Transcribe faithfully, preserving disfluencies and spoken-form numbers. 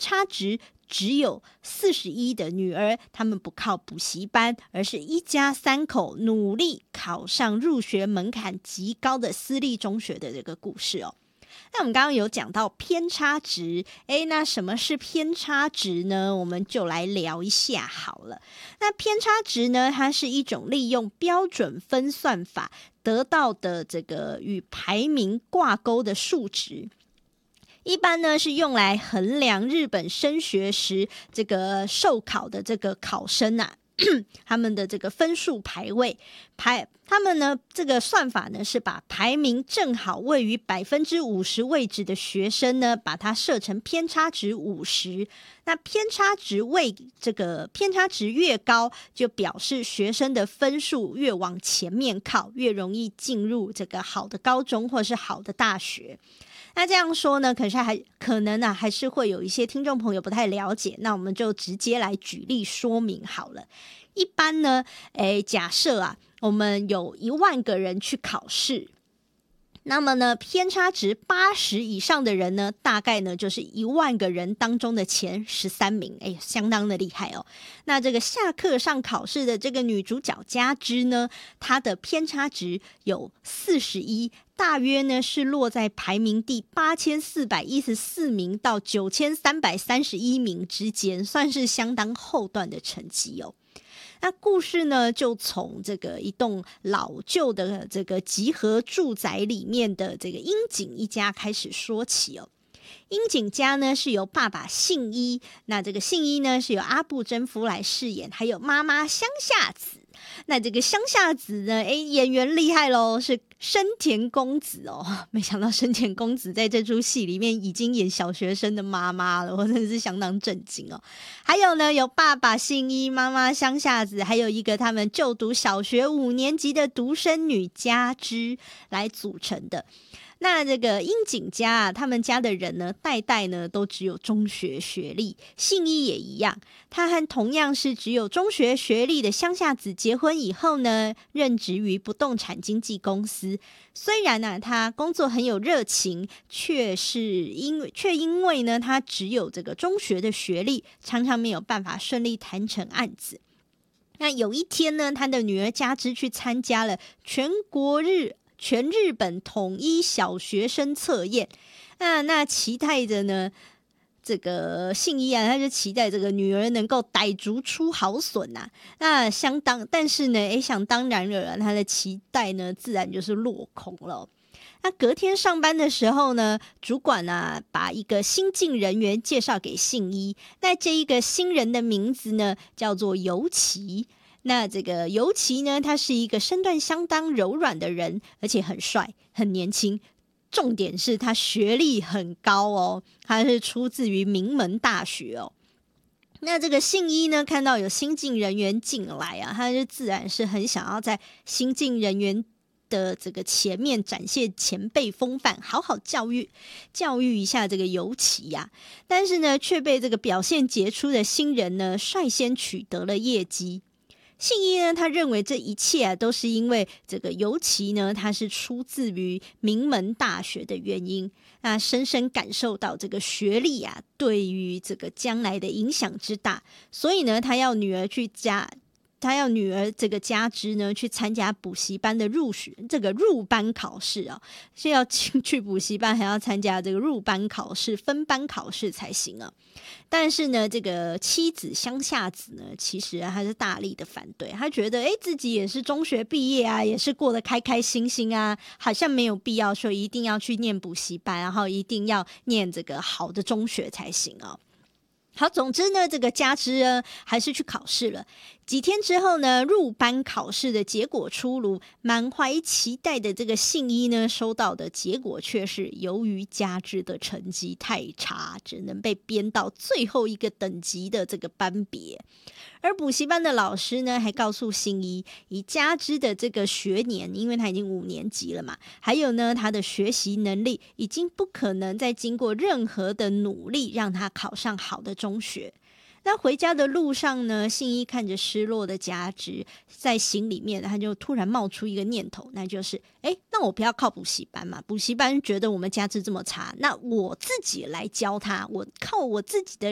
差值只有四十一的女儿，他们不靠补习班，而是一家三口努力考上入学门槛极高的私立中学的这个故事哦。那我们刚刚有讲到偏差值，诶，那什么是偏差值呢？我们就来聊一下好了。那偏差值呢，它是一种利用标准分算法得到的这个与排名挂钩的数值。一般呢是用来衡量日本升学时这个受考的这个考生啊他们的这个分数排位，排他们呢这个算法呢是把排名正好位于百分之五十位置的学生呢，把它设成偏差值五十。那偏差值位这个偏差值越高，就表示学生的分数越往前面靠，越容易进入这个好的高中或是好的大学。那这样说呢，可是还可能啊，还是会有一些听众朋友不太了解。那我们就直接来举例说明好了。一般呢，诶，假设啊，我们有一万个人去考试，那么呢，偏差值八十以上的人呢，大概呢就是一万个人当中的前十三名，哎，相当的厉害哦。那这个下课上考试的这个女主角佳枝呢，她的偏差值有四十一，大约呢是落在排名第八千四百一十四名到九千三百三十一名之间，算是相当后段的成绩哦。那故事呢，就从这个一栋老旧的这个集合住宅里面的这个樱井一家开始说起哦。樱井家呢是由爸爸信一，那这个信一呢是由阿部真夫来饰演，还有妈妈乡下子。那这个乡下子呢，哎，演员厉害咯，是深田恭子哦。没想到深田恭子在这出戏里面已经演小学生的妈妈了，我真的是相当震惊哦。还有呢，有爸爸信一，妈妈乡下子，还有一个他们就读小学五年级的独生女佳枝来组成的。那这个樱井家啊，他们家的人呢，代代呢都只有中学学历，信一也一样，他和同样是只有中学学历的乡下子结婚以后呢，任职于不动产经纪公司。虽然呢、啊，他工作很有热情，却是因为却因为呢，他只有这个中学的学历，常常没有办法顺利谈成案子。那有一天呢，他的女儿佳枝去参加了全国日。全日本统一小学生测验，那那期待着呢，这个信一啊，他就期待这个女儿能够逮竹出好笋呐、啊。那相当，但是呢，诶，想当然了，他的期待呢，自然就是落空了。那隔天上班的时候呢，主管啊把一个新进人员介绍给信一，那这一个新人的名字呢，叫做游崎。那这个游崎呢，他是一个身段相当柔软的人，而且很帅很年轻，重点是他学历很高哦，他是出自于名门大学哦。那这个信一呢，看到有新进人员进来啊，他就自然是很想要在新进人员的这个前面展现前辈风范，好好教育教育一下这个游崎呀、啊。但是呢，却被这个表现杰出的新人呢率先取得了业绩。信一呢，他认为这一切啊都是因为这个游崎呢，他是出自于名门大学的原因，那深深感受到这个学历啊对于这个将来的影响之大，所以呢，他要女儿去加。他要女儿这个佳枝呢去参加补习班的入学这个入班考试哦，是要去补习班还要参加这个入班考试分班考试才行啊。但是呢，这个妻子乡下子呢，其实啊他是大力的反对，他觉得诶自己也是中学毕业啊，也是过得开开心心啊，好像没有必要说一定要去念补习班，然后一定要念这个好的中学才行哦。好，总之呢，这个佳枝呢还是去考试了。几天之后呢，入班考试的结果出炉，满怀期待的这个信一呢，收到的结果却是由于佳枝的成绩太差，只能被编到最后一个等级的这个班别。而补习班的老师呢，还告诉信一，以佳枝的这个学年，因为他已经五年级了嘛，还有呢，他的学习能力已经不可能再经过任何的努力让他考上好的中学。那回家的路上呢，信一看着失落的佳枝，在心里面他就突然冒出一个念头，那就是诶那我不要靠补习班嘛，补习班觉得我们佳枝这么差，那我自己来教他，我靠我自己的